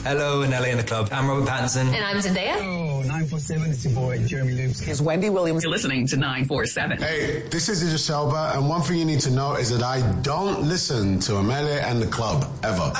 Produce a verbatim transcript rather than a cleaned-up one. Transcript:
Hello, in L A in the Club. I'm Robert Pattinson. And I'm Zendaya. Oh, nine four seven, it's your boy, Jeremy Loops. Here's Wendy Williams. You're listening to nine four seven. Hey, this is Idris Elba, and one thing you need to know is that I don't listen to Amelia and the Club, ever.